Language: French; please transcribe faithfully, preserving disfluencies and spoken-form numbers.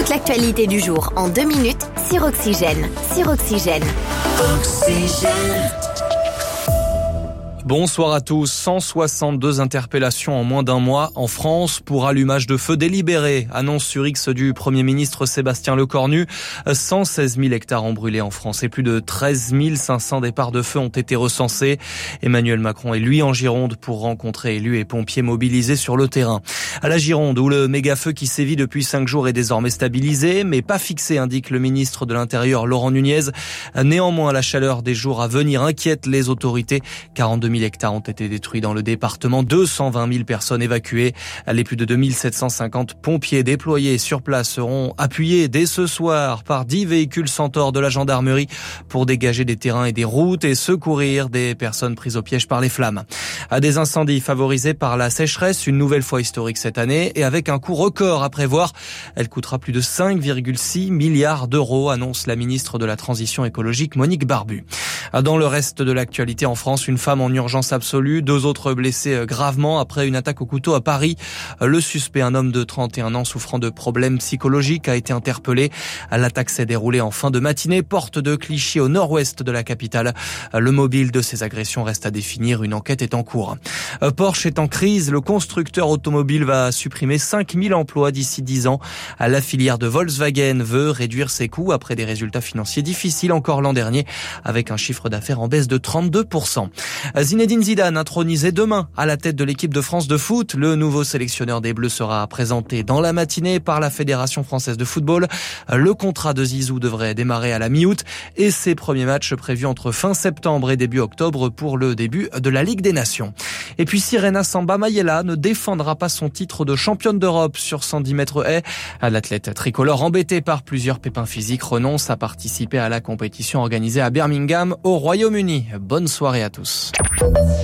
Toute l'actualité du jour en deux minutes sur Oxygène. Sur Oxygène. Oxygène. Bonsoir à tous. cent soixante-deux interpellations en moins d'un mois en France pour allumage de feu délibéré. Annonce sur X du Premier ministre Sébastien Lecornu. cent seize mille hectares ont brûlé en France et plus de treize mille cinq cents départs de feu ont été recensés. Emmanuel Macron est lui en Gironde pour rencontrer élus et pompiers mobilisés sur le terrain. À la Gironde, où le méga-feu qui sévit depuis cinq jours est désormais stabilisé, mais pas fixé, indique le ministre de l'Intérieur Laurent Nunez. Néanmoins, la chaleur des jours à venir inquiète les autorités. quarante-deux mille hectares ont été détruits dans le département, deux cent vingt mille personnes évacuées. Les plus de deux mille sept cent cinquante pompiers déployés sur place seront appuyés dès ce soir par dix véhicules Centaure de la gendarmerie pour dégager des terrains et des routes et secourir des personnes prises au piège par les flammes. À des incendies favorisés par la sécheresse, une nouvelle fois historique cette année et avec un coût record à prévoir. Elle coûtera plus de cinq virgule six milliards d'euros, annonce la ministre de la Transition écologique Monique Barbu. Dans le reste de l'actualité en France, une femme en urgence absolue, deux autres blessés gravement après une attaque au couteau à Paris. Le suspect, un homme de trente et un ans souffrant de problèmes psychologiques, a été interpellé. L'attaque s'est déroulée en fin de matinée, porte de Clichy au nord-ouest de la capitale. Le mobile de ces agressions reste à définir, une enquête est en cours. Porsche est en crise, le constructeur automobile va supprimer cinq mille emplois d'ici dix ans. La filière de Volkswagen veut réduire ses coûts après des résultats financiers difficiles encore l'an dernier, avec un chiffre d'affaires en baisse de trente-deux pour cent. Zinedine Zidane intronisé demain à la tête de l'équipe de France de foot. Le nouveau sélectionneur des Bleus sera présenté dans la matinée par la Fédération française de football. Le contrat de Zizou devrait démarrer à la mi-août et ses premiers matchs prévus entre fin septembre et début octobre pour le début de la Ligue des Nations. Et puis Sirena Samba Mayela ne défendra pas son titre de championne d'Europe sur cent dix mètres haies. L'athlète tricolore, embêté par plusieurs pépins physiques, renonce à participer à la compétition organisée à Birmingham au Royaume-Uni. Bonne soirée à tous.